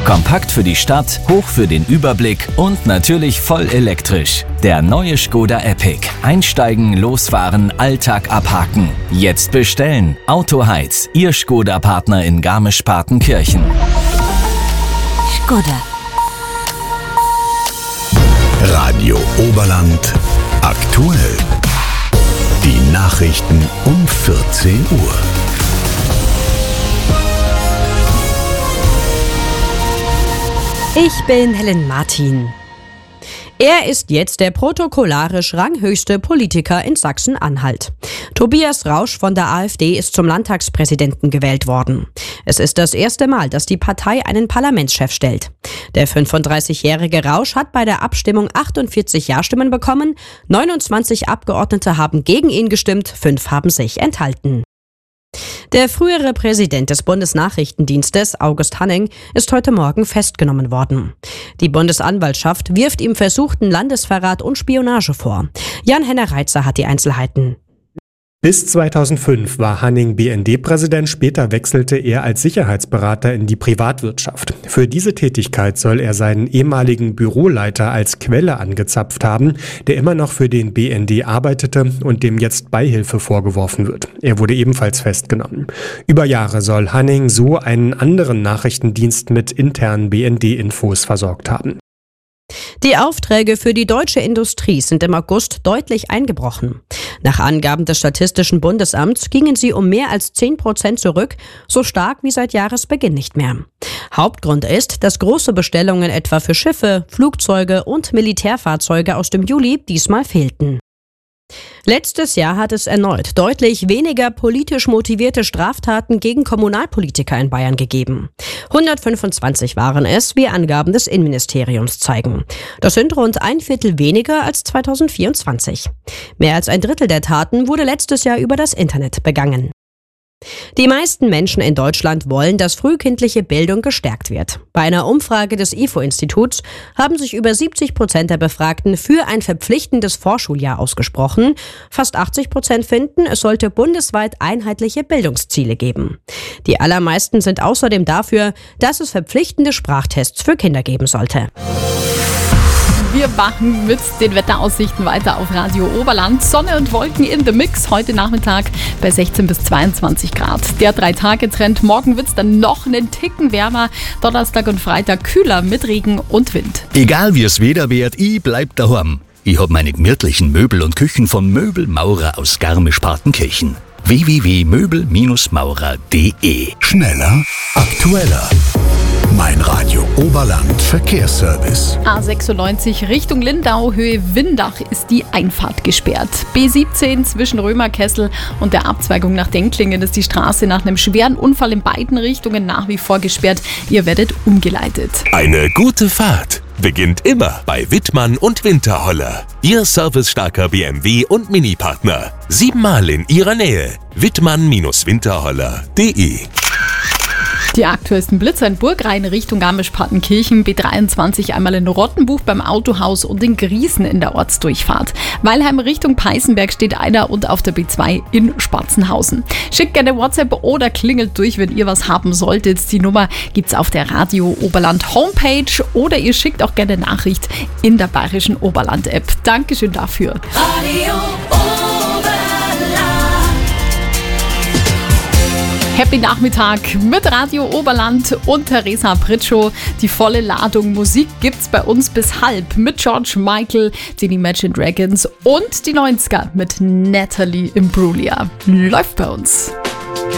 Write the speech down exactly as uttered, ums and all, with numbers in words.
Kompakt für die Stadt, hoch für den Überblick und natürlich voll elektrisch. Der neue Škoda Epic. Einsteigen, losfahren, Alltag abhaken. Jetzt bestellen. Autoheiz, Ihr Škoda-Partner in Garmisch-Partenkirchen. Škoda. Radio Oberland aktuell. Die Nachrichten um vierzehn Uhr. Ich bin Helen Martin. Er ist jetzt der protokollarisch ranghöchste Politiker in Sachsen-Anhalt. Tobias Rausch von der AfD ist zum Landtagspräsidenten gewählt worden. Es ist das erste Mal, dass die Partei einen Parlamentschef stellt. Der fünfunddreißigjährige Rausch hat bei der Abstimmung achtundvierzig Ja-Stimmen bekommen, neunundzwanzig Abgeordnete haben gegen ihn gestimmt, fünf haben sich enthalten. Der frühere Präsident des Bundesnachrichtendienstes, August Hanning, ist heute Morgen festgenommen worden. Die Bundesanwaltschaft wirft ihm versuchten Landesverrat und Spionage vor. Jan-Henner Reitzer hat die Einzelheiten. Bis zweitausendfünf war Hanning B N D-Präsident, später wechselte er als Sicherheitsberater in die Privatwirtschaft. Für diese Tätigkeit soll er seinen ehemaligen Büroleiter als Quelle angezapft haben, der immer noch für den B N D arbeitete und dem jetzt Beihilfe vorgeworfen wird. Er wurde ebenfalls festgenommen. Über Jahre soll Hanning so einen anderen Nachrichtendienst mit internen B N D-Infos versorgt haben. Die Aufträge für die deutsche Industrie sind im August deutlich eingebrochen. Nach Angaben des Statistischen Bundesamts gingen sie um mehr als zehn Prozent zurück, so stark wie seit Jahresbeginn nicht mehr. Hauptgrund ist, dass große Bestellungen etwa für Schiffe, Flugzeuge und Militärfahrzeuge aus dem Juli diesmal fehlten. Letztes Jahr hat es erneut deutlich weniger politisch motivierte Straftaten gegen Kommunalpolitiker in Bayern gegeben. hundertfünfundzwanzig waren es, wie Angaben des Innenministeriums zeigen. Das sind rund ein Viertel weniger als zweitausendvierundzwanzig. Mehr als ein Drittel der Taten wurde letztes Jahr über das Internet begangen. Die meisten Menschen in Deutschland wollen, dass frühkindliche Bildung gestärkt wird. Bei einer Umfrage des I F O-Instituts haben sich über siebzig Prozent der Befragten für ein verpflichtendes Vorschuljahr ausgesprochen. Fast achtzig Prozent finden, es sollte bundesweit einheitliche Bildungsziele geben. Die allermeisten sind außerdem dafür, dass es verpflichtende Sprachtests für Kinder geben sollte. Wir machen mit den Wetteraussichten weiter auf Radio Oberland. Sonne und Wolken in the Mix. Heute Nachmittag bei sechzehn bis zweiundzwanzig Grad. Der Drei-Tage-Trend. Morgen wird es dann noch einen Ticken wärmer. Donnerstag und Freitag kühler mit Regen und Wind. Egal wie es Wetter wird, ich bleib daheim. Ich hab meine gemütlichen Möbel und Küchen von Möbelmaurer aus Garmisch-Partenkirchen. w w w punkt möbel maurer punkt d e. Schneller, aktueller. Mein Radio Oberland Verkehrsservice. A sechsundneunzig Richtung Lindau, Höhe Windach ist die Einfahrt gesperrt. B siebzehn zwischen Römerkessel und der Abzweigung nach Denklingen ist die Straße nach einem schweren Unfall in beiden Richtungen nach wie vor gesperrt. Ihr werdet umgeleitet. Eine gute Fahrt beginnt immer bei Wittmann und Winterholler. Ihr servicestarker B M W und Mini-Partner. Siebenmal in Ihrer Nähe. Wittmann Winterholler punkt d e. Die aktuellsten Blitzer in Burgrein Richtung Garmisch-Partenkirchen, B dreiundzwanzig einmal in Rottenbuch beim Autohaus und in Griesen in der Ortsdurchfahrt. Weilheim Richtung Peißenberg steht einer und auf der B zwei in Spatzenhausen. Schickt gerne WhatsApp oder klingelt durch, wenn ihr was haben solltet. Die Nummer gibt's auf der Radio Oberland Homepage oder ihr schickt auch gerne Nachricht in der Bayerischen Oberland App. Dankeschön dafür. Radio Happy Nachmittag mit Radio Oberland und Theresa Pritschow. Die volle Ladung Musik gibt's bei uns bis halb mit George Michael, den Imagine Dragons und die neunziger mit Natalie Imbruglia. Läuft bei uns.